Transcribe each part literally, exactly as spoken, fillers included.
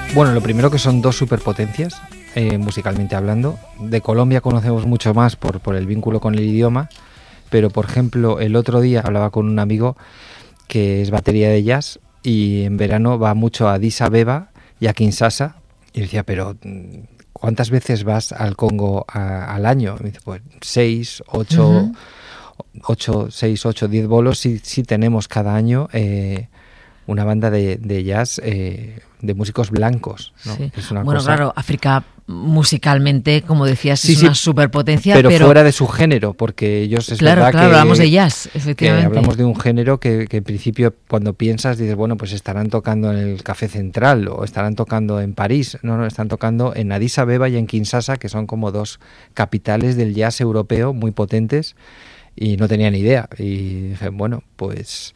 Bueno, lo primero que son dos superpotencias, eh, musicalmente hablando. De Colombia conocemos mucho más por, por el vínculo con el idioma, pero por ejemplo el otro día hablaba con un amigo que es batería de jazz y en verano va mucho a Addis Abeba y a Kinshasa y decía, pero ¿cuántas veces vas al Congo a, al año? Y me dice, pues seis, ocho, uh-huh. ocho, seis, ocho, diez bolos sí, sí tenemos cada año. Eh, una banda de, de jazz eh, de músicos blancos, ¿no? Sí. Es una bueno, cosa... claro, África musicalmente, como decías, sí, es sí, una superpotencia, pero, pero fuera de su género, porque ellos es claro, verdad claro, que hablamos de jazz, efectivamente. Que hablamos de un género que, que en principio cuando piensas dices, bueno, pues estarán tocando en el Café Central o estarán tocando en París. No, no, están tocando en Addis Abeba y en Kinshasa, que son como dos capitales del jazz europeo muy potentes, y no tenía ni idea. Y dije, bueno, pues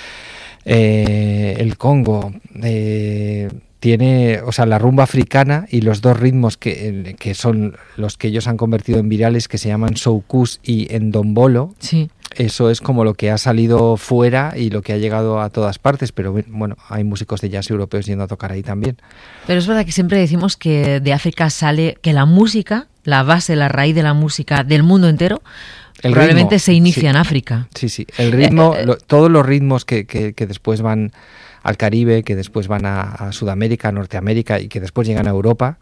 eh, el Congo eh, tiene, o sea, la rumba africana y los dos ritmos que, que son los que ellos han convertido en virales, que se llaman soukous y ndombolo. Sí. Eso es como lo que ha salido fuera y lo que ha llegado a todas partes, pero bueno, hay músicos de jazz europeos yendo a tocar ahí también. Pero es verdad que siempre decimos que de África sale, que la música, la base, la raíz de la música del mundo entero, el probablemente ritmo, se inicia sí. en África. Sí, sí, el ritmo, lo, todos los ritmos que, que, que después van al Caribe, que después van a, a Sudamérica, a Norteamérica y que después llegan a Europa,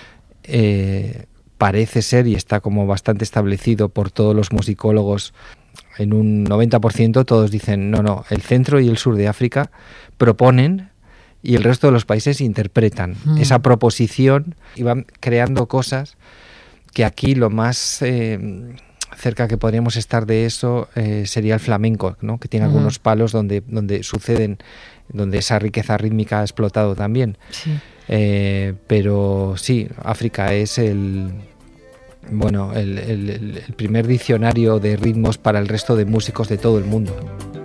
eh, parece ser, y está como bastante establecido por todos los musicólogos, en un noventa por ciento todos dicen, no, no, el centro y el sur de África proponen y el resto de los países interpretan mm. esa proposición y van creando cosas que aquí lo más eh, cerca que podríamos estar de eso eh, sería el flamenco, ¿no? Que tiene mm. algunos palos donde, donde suceden, donde esa riqueza rítmica ha explotado también. Sí. Eh, pero sí, África es el... Bueno, el, el, el primer diccionario de ritmos para el resto de músicos de todo el mundo.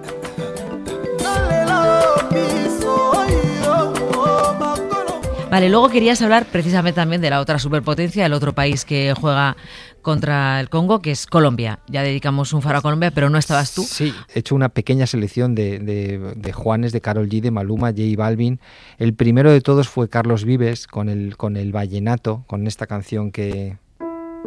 Vale, luego querías hablar precisamente también de la otra superpotencia, el otro país que juega contra el Congo, que es Colombia. Ya dedicamos un faro a Colombia, pero no estabas tú. Sí, he hecho una pequeña selección de, de, de Juanes, de Karol G, de Maluma, J Balvin. El primero de todos fue Carlos Vives con el, con el vallenato, con esta canción que...